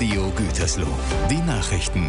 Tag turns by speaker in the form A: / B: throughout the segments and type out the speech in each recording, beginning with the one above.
A: Radio Gütersloh. Die Nachrichten.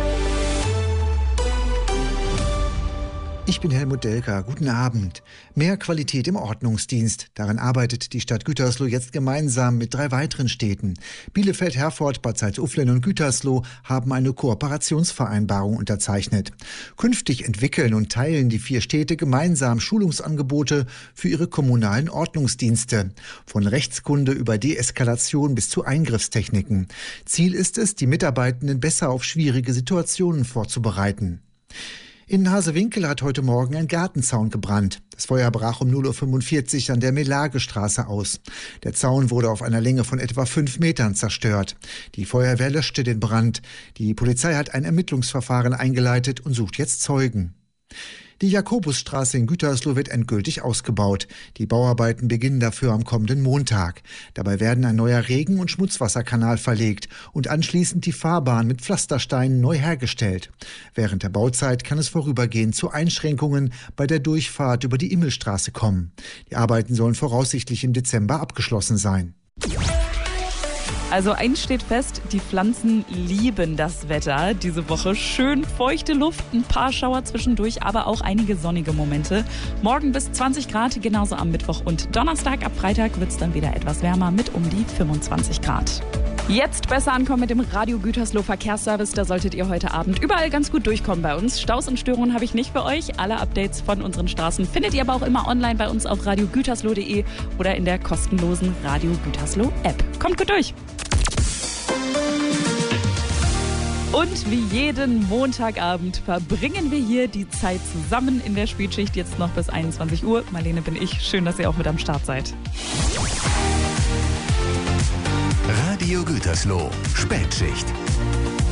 B: Ich bin Helmut Delker. Guten Abend. Mehr Qualität im Ordnungsdienst. Daran arbeitet die Stadt Gütersloh jetzt gemeinsam mit 3 weiteren Städten. Bielefeld, Herford, Bad Salzuflen und Gütersloh haben eine Kooperationsvereinbarung unterzeichnet. Künftig entwickeln und teilen die 4 Städte gemeinsam Schulungsangebote für ihre kommunalen Ordnungsdienste. Von Rechtskunde über Deeskalation bis zu Eingriffstechniken. Ziel ist es, die Mitarbeitenden besser auf schwierige Situationen vorzubereiten. In Hasewinkel hat heute Morgen ein Gartenzaun gebrannt. Das Feuer brach um 0:45 Uhr an der Melagestraße aus. Der Zaun wurde auf einer Länge von etwa 5 Metern zerstört. Die Feuerwehr löschte den Brand. Die Polizei hat ein Ermittlungsverfahren eingeleitet und sucht jetzt Zeugen. Die Jakobusstraße in Gütersloh wird endgültig ausgebaut. Die Bauarbeiten beginnen dafür am kommenden Montag. Dabei werden ein neuer Regen- und Schmutzwasserkanal verlegt und anschließend die Fahrbahn mit Pflastersteinen neu hergestellt. Während der Bauzeit kann es vorübergehend zu Einschränkungen bei der Durchfahrt über die Immelstraße kommen. Die Arbeiten sollen voraussichtlich im Dezember abgeschlossen sein.
C: Also eins steht fest, die Pflanzen lieben das Wetter diese Woche. Schön feuchte Luft, ein paar Schauer zwischendurch, aber auch einige sonnige Momente. Morgen bis 20 Grad, genauso am Mittwoch und Donnerstag. Ab Freitag wird es dann wieder etwas wärmer mit um die 25 Grad. Jetzt besser ankommen mit dem Radio Gütersloh Verkehrsservice. Da solltet ihr heute Abend überall ganz gut durchkommen bei uns. Staus und Störungen habe ich nicht für euch. Alle Updates von unseren Straßen findet ihr aber auch immer online bei uns auf radiogütersloh.de oder in der kostenlosen Radio Gütersloh App. Kommt gut durch! Und wie jeden Montagabend verbringen wir hier die Zeit zusammen in der Spätschicht, jetzt noch bis 21 Uhr. Marlene bin ich. Schön, dass ihr auch mit am Start seid.
A: Radio Gütersloh, Spätschicht.